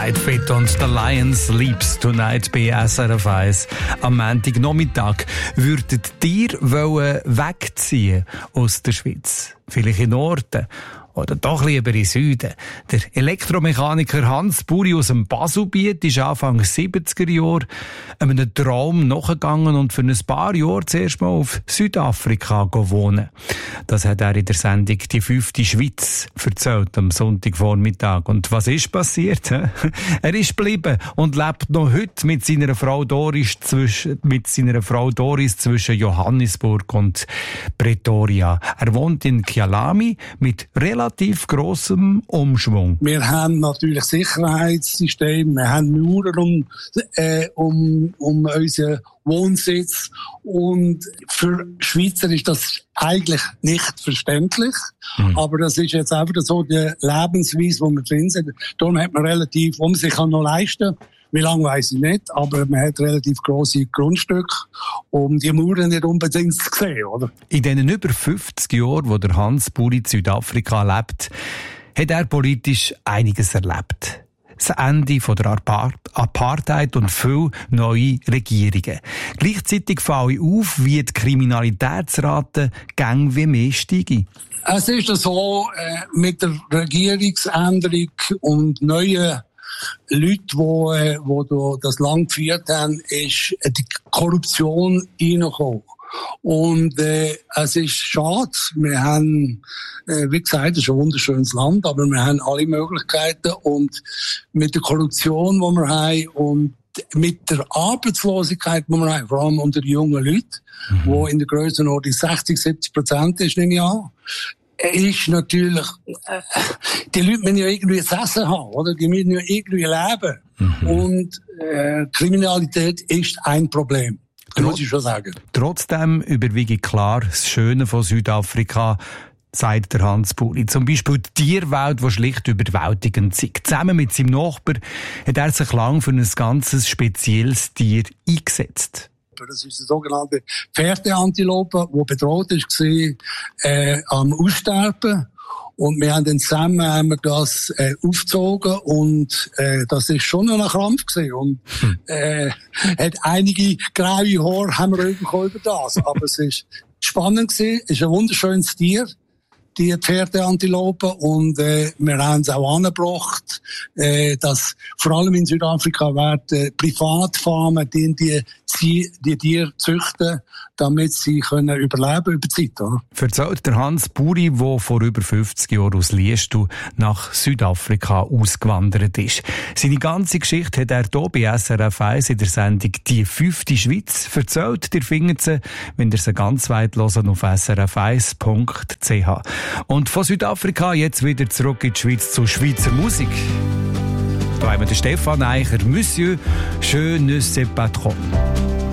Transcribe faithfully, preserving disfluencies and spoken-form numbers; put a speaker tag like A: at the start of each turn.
A: Brad Pitt und The Lion Sleeps Tonight bei S R F eins. Am Montagnachmittag würdet ihr wollen wegziehen aus der Schweiz? Vielleicht in Norden oder doch lieber in Süden. Der Elektromechaniker Hans Buri aus dem Baselbiet ist Anfang siebziger Jahre einem Traum nachgegangen und für ein paar Jahre zuerst mal auf Südafrika wohnen. Das hat er in der Sendung «Die fünfte Schweiz» erzählt am Sonntagvormittag. Und was ist passiert? Er ist geblieben und lebt noch heute mit seiner Frau Doris zwischen, mit seiner Frau Doris zwischen Johannesburg und Pretoria. Er wohnt in Kyalami mit relativ grossem Umschwung.
B: Wir haben natürlich Sicherheitssysteme, wir haben Mauern um, äh, um, um unseren Wohnsitz. Und für Schweizer ist das eigentlich nicht verständlich. Mhm. Aber das ist jetzt einfach so die Lebensweise, wo wir drin sind. Darum hat man relativ, wo man sich kann noch leisten kann. Wie lange weiss ich nicht, aber man hat relativ grosse Grundstücke, um die Mauern nicht unbedingt zu sehen, oder?
A: In diesen über fünfzig Jahren, wo der Hans Buri in Südafrika lebt, hat er politisch einiges erlebt. Das Ende von der Apartheid und viele neue Regierungen. Gleichzeitig falle auf, wie die Kriminalitätsrate gang wie mehr steige.
B: Es ist so, äh, mit der Regierungsänderung und neuen Leute, die, die das Land geführt haben, ist die Korruption reingekommen. Und äh, es ist schade. Wir haben, äh, wie gesagt, es ist ein wunderschönes Land, aber wir haben alle Möglichkeiten. Und mit der Korruption, die wir haben, und mit der Arbeitslosigkeit, die wir haben, vor allem unter den jungen Leuten, mhm. wo in der Grössenordnung sechzig, siebzig Prozent ist, nehme ich an, ist natürlich, äh, die Leute müssen ja irgendwie zu essen haben, oder? Die müssen ja irgendwie leben. Mhm. Und äh, Kriminalität ist ein Problem. Das muss ich schon sagen. Trotzdem
A: überwiege klar das Schöne von Südafrika, sagt der Hans Buri. Zum Beispiel die Tierwelt, die schlicht überwältigend ist. Zusammen mit seinem Nachbar hat er sich lang für ein ganzes spezielles Tier eingesetzt.
B: Das ist die sogenannte Pferdeantilope, die bedroht war, äh, am Aussterben. Und wir haben dann zusammen haben wir das äh, aufgezogen und äh, das ist schon noch ein Krampf gewesen. Und äh, hat einige graue Haare haben wir bekommen über das. Aber es ist spannend gewesen, es ist ein wunderschönes Tier, die Pferdeantilope, und äh, wir haben es auch angebracht, äh, dass vor allem in Südafrika werden Privatfarmen, die die, die, die Tiere züchten, damit sie können überleben über die Zeit. Oder?
A: Erzählt der Hans Buri, der vor über fünfzig Jahren aus Liestu nach Südafrika ausgewandert ist. Seine ganze Geschichte hat er hier bei S R F eins in der Sendung «Die fünfte Schweiz» erzählt. Ihr findet sie, wenn ihr sie ganz weit hören, auf s r f eins punkt c h. Und von Südafrika jetzt wieder zurück in die Schweiz zu Schweizer Musik. Da haben wir den Stefan Eicher, «Monsieur, je ne sais pas trop».